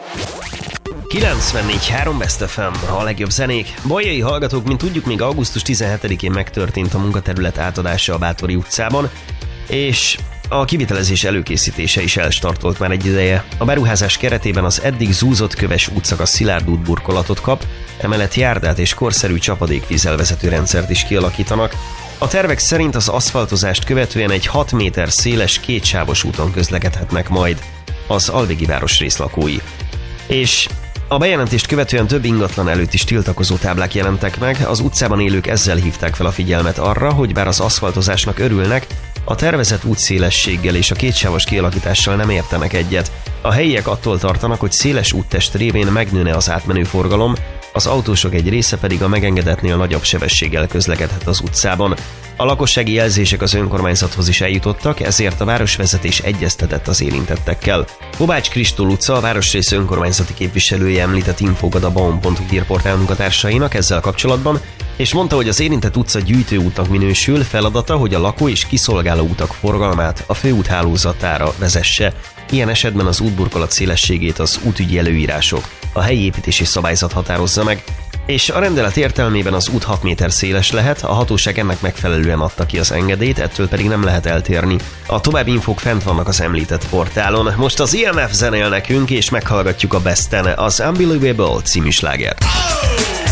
94.3 Best FM, a legjobb zenék. Bolyai hallgatók, mint tudjuk, még augusztus 17-én megtörtént a munkaterület átadása a Báthori utcában, és a kivitelezés előkészítése is elstartolt már egy ideje. A beruházás keretében az eddig zúzott köves útszakasz szilárd útburkolatot kap, emellett járdát és korszerű csapadékvízelvezető rendszert is kialakítanak. A tervek szerint az aszfaltozást követően egy 6 méter széles kétsávos úton közlekedhetnek majd az alvégi városrész lakói. És a bejelentést követően több ingatlan előtt is tiltakozó táblák jelentek meg, az utcában élők ezzel hívták fel a figyelmet arra, hogy bár az aszfaltozásnak örülnek, a tervezett útszélességgel és a kétsávos kialakítással nem értenek egyet. A helyiek attól tartanak, hogy széles úttest révén megnőne az átmenő forgalom, az autósok egy része pedig a megengedetnél nagyobb sebességgel közlekedhet az utcában. A lakossági jelzések az önkormányzathoz is eljutottak, ezért a városvezetés egyeztetett az érintettekkel. Kovács Kristóf utca, a városrész önkormányzati képviselője említett infókat a baum.hu hírportál munkatársainak ezzel kapcsolatban, és mondta, hogy az érintett utca gyűjtőútnak minősül, feladata, hogy a lakó és kiszolgáló utak forgalmát a főút hálózatára vezesse. Ilyen esetben az útburkolat szélességét az útügyi előírások, a helyi építési szabályzat határozza meg, és a rendelet értelmében az út 6 méter széles lehet, a hatóság ennek megfelelően adta ki az engedélyt, ettől pedig nem lehet eltérni. A további infók fent vannak az említett portálon. Most az IMF zenél nekünk, és meghallgatjuk a Besten az Unbelievable című slágert.